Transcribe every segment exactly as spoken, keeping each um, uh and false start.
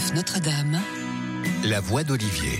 F Notre-Dame, la voix d'Olivier.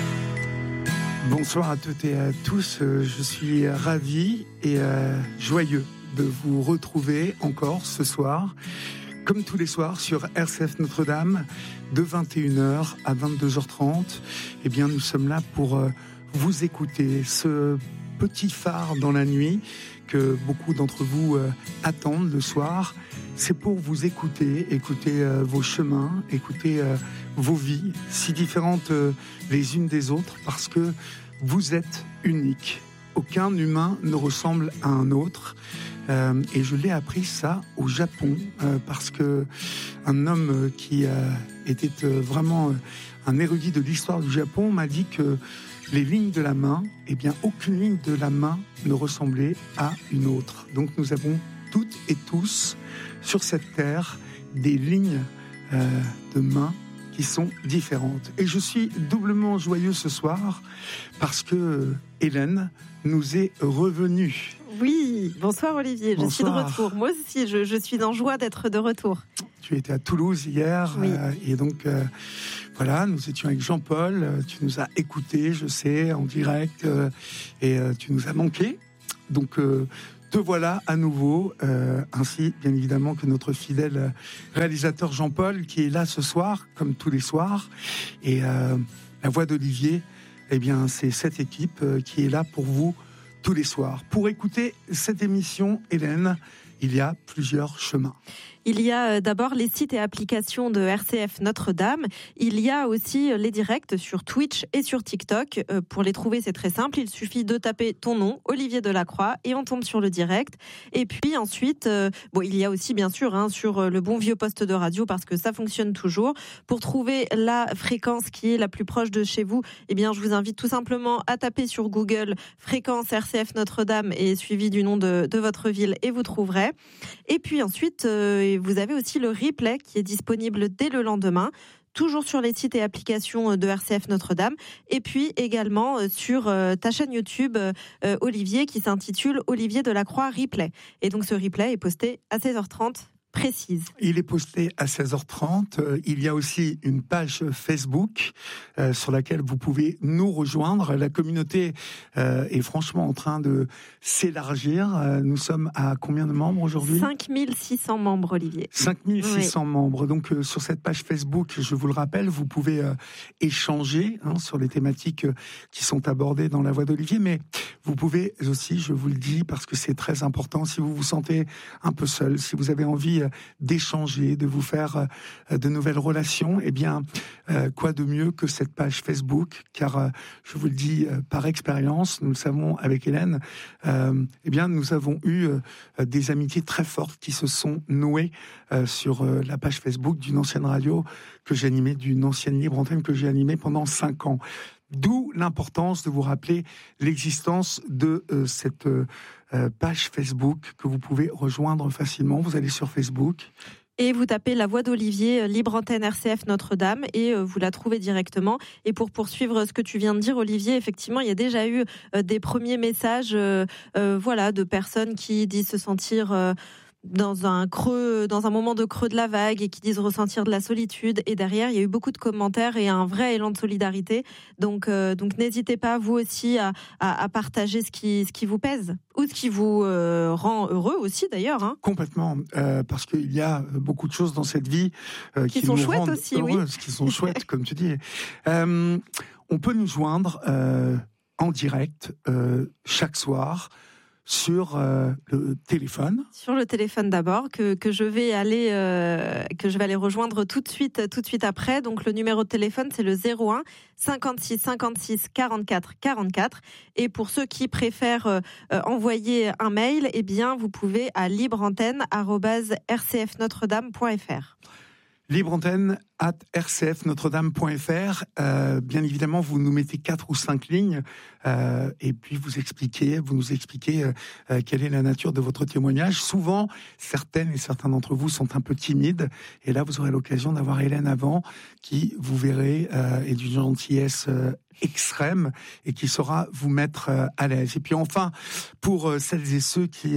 Bonsoir à toutes et à tous, je suis ravi et euh, joyeux de vous retrouver encore ce soir, comme tous les soirs sur R C F Notre-Dame, de vingt et une heures à vingt-deux heures trente. Eh bien, nous sommes là pour euh, vous écouter, ce petit phare dans la nuit que beaucoup d'entre vous euh, attendent le soir. C'est pour vous écouter, écouter euh, vos chemins, écouter euh, vos vies, si différentes euh, les unes des autres, parce que vous êtes uniques. Aucun humain ne ressemble à un autre. Euh, et je l'ai appris ça au Japon, euh, parce que un homme qui euh, était euh, vraiment euh, un érudit de l'histoire du Japon m'a dit que les lignes de la main, eh bien, aucune ligne de la main ne ressemblait à une autre. Donc nous avons toutes et tous sur cette terre des lignes euh, de main qui sont différentes. Et je suis doublement joyeux ce soir parce que Hélène nous est revenue. Oui, bonsoir Olivier, je bonsoir. suis de retour. Moi aussi, je, je suis en joie d'être de retour. Tu étais à Toulouse hier, oui. euh, et donc euh, voilà, nous étions avec Jean-Paul, euh, tu nous as écoutés, je sais, en direct, euh, et euh, tu nous as manqué. Donc euh, te voilà à nouveau, euh, ainsi bien évidemment que notre fidèle réalisateur Jean-Paul qui est là ce soir, comme tous les soirs, et euh, la voix d'Olivier, eh bien c'est cette équipe euh, qui est là pour vous tous les soirs. Pour écouter cette émission, Hélène, il y a plusieurs chemins. Il y a d'abord les sites et applications de R C F Notre-Dame. Il y a aussi les directs sur Twitch et sur TikTok. Pour les trouver, c'est très simple. Il suffit de taper ton nom, Olivier Delacroix, et on tombe sur le direct. Et puis ensuite, euh, bon, il y a aussi bien sûr hein, sur le bon vieux poste de radio, parce que ça fonctionne toujours. Pour trouver la fréquence qui est la plus proche de chez vous, eh bien, je vous invite tout simplement à taper sur Google fréquence R C F Notre-Dame et suivi du nom de, de votre ville, et vous trouverez. Et puis ensuite, euh, vous avez aussi le replay qui est disponible dès le lendemain, toujours sur les sites et applications de R C F Notre-Dame, et puis également sur ta chaîne YouTube euh, Olivier, qui s'intitule Olivier Delacroix Replay. Et donc ce replay est posté à seize heures trente. Précise. Il est posté à seize heures trente. Il y a aussi une page Facebook euh, sur laquelle vous pouvez nous rejoindre. La communauté euh, est franchement en train de s'élargir. Euh, nous sommes à combien de membres aujourd'hui ? cinq mille six cents membres, Olivier. cinq mille six cents oui. membres. Donc euh, sur cette page Facebook, je vous le rappelle, vous pouvez euh, échanger hein, sur les thématiques euh, qui sont abordées dans la voix d'Olivier, mais vous pouvez aussi, je vous le dis, parce que c'est très important, si vous vous sentez un peu seul, si vous avez envie d'échanger, de vous faire de nouvelles relations, eh bien, euh, quoi de mieux que cette page Facebook, car euh, je vous le dis euh, par expérience, nous le savons avec Hélène, euh, eh bien, nous avons eu euh, des amitiés très fortes qui se sont nouées euh, sur euh, la page Facebook d'une ancienne radio que j'ai animée, d'une ancienne libre antenne que j'ai animée pendant cinq ans. D'où l'importance de vous rappeler l'existence de euh, cette euh, page Facebook que vous pouvez rejoindre facilement. Vous allez sur Facebook. Et vous tapez la voix d'Olivier, libre antenne R C F Notre-Dame, et vous la trouvez directement. Et pour poursuivre ce que tu viens de dire, Olivier, effectivement, il y a déjà eu des premiers messages euh, euh, voilà, de personnes qui disent se sentir... Euh, dans un creux, dans un moment de creux de la vague, et qui disent ressentir de la solitude. Et derrière, il y a eu beaucoup de commentaires et un vrai élan de solidarité. Donc, euh, donc n'hésitez pas, vous aussi, à, à, à partager ce qui, ce qui vous pèse ou ce qui vous euh, rend heureux aussi, d'ailleurs. Hein. Complètement, euh, parce qu'il y a beaucoup de choses dans cette vie euh, qui, qui sont nous chouettes rendent aussi, heureuses, oui. qui sont chouettes, comme tu dis. Euh, on peut nous joindre euh, en direct euh, chaque soir. Sur euh, le téléphone. Sur le téléphone d'abord, que que je vais aller euh, que je vais aller rejoindre tout de suite tout de suite après. Donc le numéro de téléphone, c'est le zéro un cinquante-six cinquante-six quarante-quatre quarante-quatre. Et pour ceux qui préfèrent euh, envoyer un mail, eh bien vous pouvez à libreantenne arobase r c f notre dame point f r. Libreantenne at r c f notre dame point f r. Euh, bien évidemment, vous nous mettez quatre ou cinq lignes euh, et puis vous expliquez, vous nous expliquez euh, quelle est la nature de votre témoignage. Souvent, certaines et certains d'entre vous sont un peu timides, et là, vous aurez l'occasion d'avoir Hélène avant, qui, vous verrez, euh, est d'une gentillesse euh, extrême et qui saura vous mettre euh, à l'aise. Et puis enfin, pour euh, celles et ceux qui euh,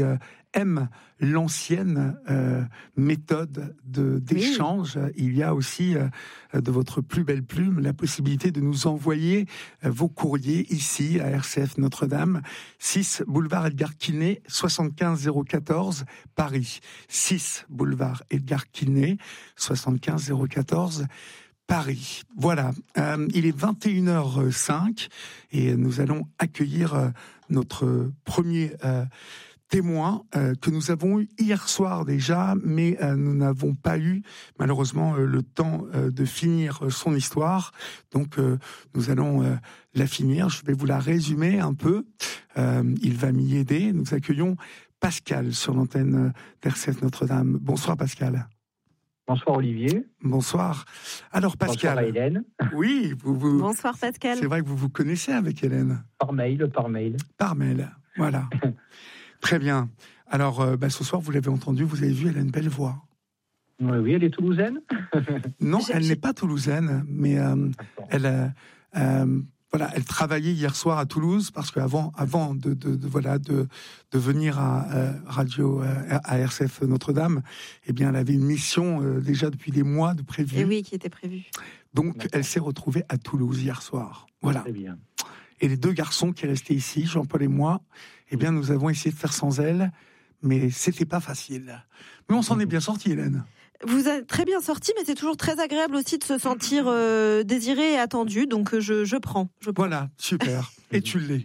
aiment l'ancienne euh, méthode de, d'échange, oui. il y a aussi euh, de votre plus belle plume la possibilité de nous envoyer euh, vos courriers ici à R C F Notre-Dame, six boulevard Edgar Quinet, soixante-quinze zéro quatorze, Paris. six boulevard Edgar Quinet, soixante-quinze zéro quatorze, Paris. Voilà, euh, il est vingt et une heures cinq et nous allons accueillir euh, notre premier euh, témoin euh, que nous avons eu hier soir déjà, mais euh, nous n'avons pas eu malheureusement euh, le temps euh, de finir euh, son histoire. Donc euh, nous allons euh, la finir. Je vais vous la résumer un peu. Euh, il va m'y aider. Nous accueillons Pascal sur l'antenne d'R C F Notre-Dame. Bonsoir Pascal. Bonsoir Olivier. Bonsoir. Alors Pascal. Bonsoir Hélène. Oui, vous, vous. Bonsoir Pascal. C'est vrai que vous vous connaissez avec Hélène. Par mail, par mail. Par mail, voilà. Très bien. Alors euh, bah, ce soir, vous l'avez entendu, vous avez vu, elle a une belle voix. Oui, oui, elle est toulousaine. Non, elle n'est pas toulousaine, mais euh, elle. Euh, euh, Voilà, elle travaillait hier soir à Toulouse parce qu'avant, avant de, de, de voilà de de venir à euh, radio euh, à R C F Notre-Dame, eh bien, elle avait une mission euh, déjà depuis des mois de prévue. Et oui, qui était prévue. Donc, D'accord. Elle s'est retrouvée à Toulouse hier soir. Voilà. Très bien. Et les deux garçons qui restaient ici, Jean-Paul et moi, eh bien, nous avons essayé de faire sans elle, mais c'était pas facile. Mais on s'en est bien sorti, Hélène. Vous êtes très bien sorti, mais c'est toujours très agréable aussi de se sentir euh, désiré et attendu. Donc je, je prends. Je prends. Voilà, super. Et tu l'es.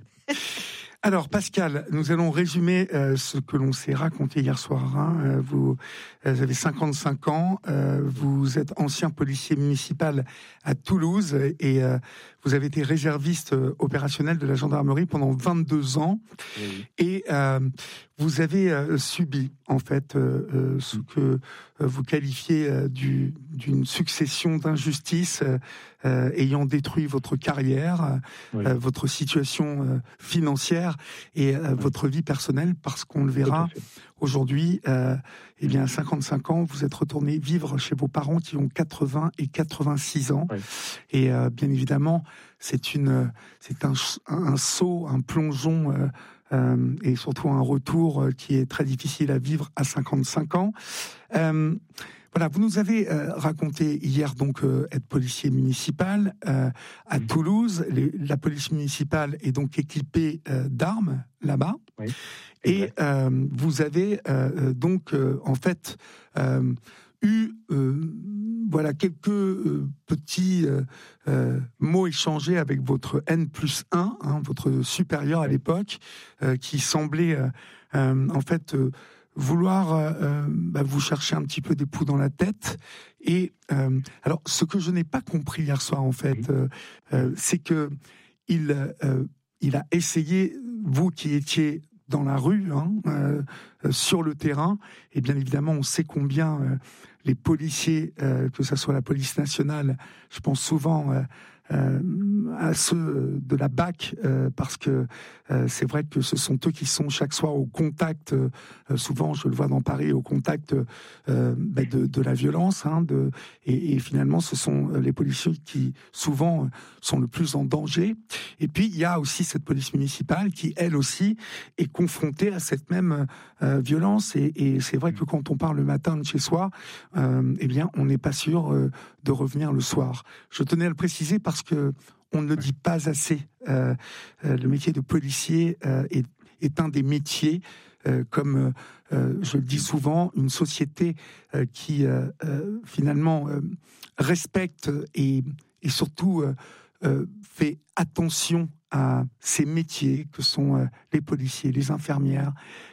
Alors Pascal, nous allons résumer euh, ce que l'on s'est raconté hier soir. Hein. Euh, vous, euh, vous avez cinquante-cinq ans, euh, vous êtes ancien policier municipal à Toulouse et euh, vous avez été réserviste euh, opérationnel de la gendarmerie pendant vingt-deux ans. Oui. Et euh, vous avez euh, subi en fait euh, euh, ce que euh, vous qualifiez euh, du, d'une succession d'injustices euh, euh, ayant détruit votre carrière, oui. euh, votre situation euh, financière et euh, oui. votre vie personnelle, parce qu'on le verra aujourd'hui, euh, eh bien à cinquante-cinq ans, vous êtes retourné vivre chez vos parents qui ont quatre-vingts et quatre-vingt-six ans. Oui. Et euh, bien évidemment, c'est une, c'est un, un saut, un plongeon. Euh, Euh, et surtout un retour euh, qui est très difficile à vivre à cinquante-cinq ans. Euh, voilà, vous nous avez euh, raconté hier donc euh, être policier municipal euh, à Toulouse. Les, la police municipale est donc équipée euh, d'armes là-bas. Oui. Et euh, vous avez euh, donc euh, en fait euh, eu euh, voilà quelques euh, petits euh, euh, mots échangés avec votre N plus un, hein, votre supérieur à l'époque, euh, qui semblait euh, euh, en fait euh, vouloir euh, bah, vous chercher un petit peu des poux dans la tête. Et euh, alors, ce que je n'ai pas compris hier soir, en fait, euh, euh, c'est que il euh, il a essayé, vous qui étiez dans la rue, hein, euh, euh, sur le terrain, et bien évidemment, on sait combien euh, les policiers, euh, que ce soit la police nationale, je pense souvent euh, euh, à ceux de la B A C, euh, parce que euh, c'est vrai que ce sont eux qui sont chaque soir au contact, euh, souvent je le vois dans Paris, au contact euh, bah de, de la violence, hein, de, et, et finalement ce sont les policiers qui souvent sont le plus en danger. Et puis il y a aussi cette police municipale qui elle aussi est confrontée à cette même euh, violence, et, et c'est vrai que quand on part le matin de chez soi, euh, eh bien on n'est pas sûr euh, de revenir le soir. Je tenais à le préciser parce que on ne le dit pas assez. Euh, euh, le métier de policier euh, est, est un des métiers, euh, comme euh, je le dis souvent, une société euh, qui euh, euh, finalement euh, respecte et, et surtout euh, euh, fait attention à ces métiers que sont euh, les policiers, les infirmières,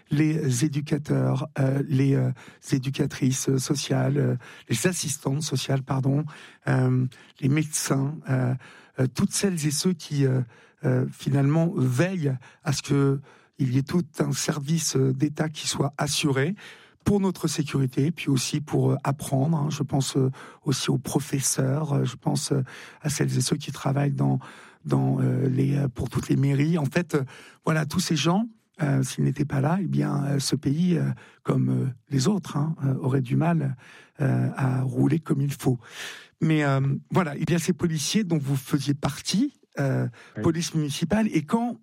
les éducateurs, euh, les euh, éducatrices sociales, euh, les assistantes sociales, pardon, euh, les médecins, euh, euh, toutes celles et ceux qui euh, euh, finalement veillent à ce que il y ait tout un service d'État qui soit assuré pour notre sécurité, puis aussi pour apprendre. Hein. Je pense aussi aux professeurs, je pense à celles et ceux qui travaillent dans dans euh, les pour toutes les mairies. En fait, euh, voilà, tous ces gens, euh, s'ils n'étaient pas là, eh bien, euh, ce pays, euh, comme euh, les autres, hein, euh, aurait du mal euh, à rouler comme il faut. Mais euh, voilà, il y a ces policiers dont vous faisiez partie, euh, oui. Police municipale, et quand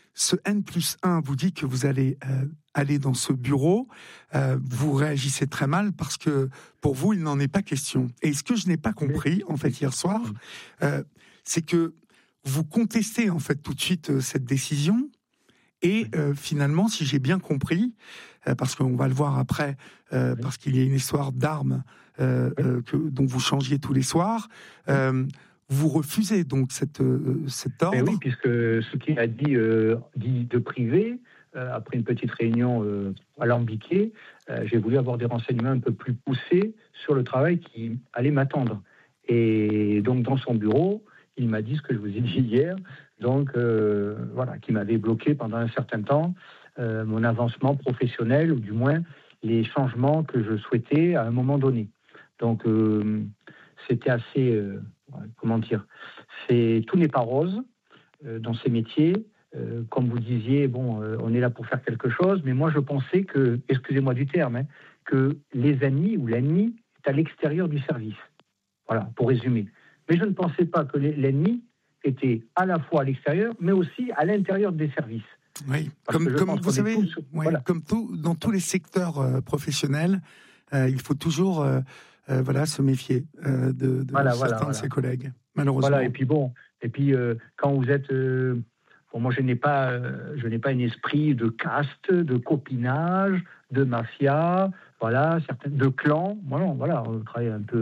ce N plus un vous dit que vous allez euh, aller dans ce bureau, euh, vous réagissez très mal parce que pour vous, il n'en est pas question. Et ce que je n'ai pas compris, en fait, hier soir, euh, c'est que vous contestez, en fait, tout de suite euh, cette décision. Et euh, finalement, si j'ai bien compris, euh, parce qu'on va le voir après, euh, parce qu'il y a une histoire d'armes euh, euh, que, dont vous changiez tous les soirs, euh, vous refusez donc cette, euh, cet ordre. Et oui, puisque ce qu'il a dit, euh, dit de privé, euh, après une petite réunion euh, alambiquée, euh, j'ai voulu avoir des renseignements un peu plus poussés sur le travail qui allait m'attendre. Et donc, dans son bureau, il m'a dit ce que je vous ai dit hier, donc euh, voilà, qui m'avait bloqué pendant un certain temps euh, mon avancement professionnel, ou du moins les changements que je souhaitais à un moment donné. Donc, euh, c'était assez... Euh, comment dire, c'est, tout n'est pas rose euh, dans ces métiers. Euh, comme vous disiez, bon, euh, on est là pour faire quelque chose, mais moi je pensais que, excusez-moi du terme, hein, que les ennemis ou l'ennemi est à l'extérieur du service. Voilà, pour résumer. Mais je ne pensais pas que l'ennemi était à la fois à l'extérieur, mais aussi à l'intérieur des services. Oui, comme, comme vous savez, tous, oui, voilà. comme tout, dans tous les secteurs euh, professionnels, euh, il faut toujours euh, euh, voilà, se méfier euh, de, de voilà, certains voilà, de voilà. ses collègues, malheureusement. Voilà, et puis bon, et puis euh, quand vous êtes... Euh, bon, moi, je n'ai pas, euh, je n'ai pas un esprit de caste, de copinage, de mafia, voilà, certaines, de clan. Voilà, voilà, on travaille un peu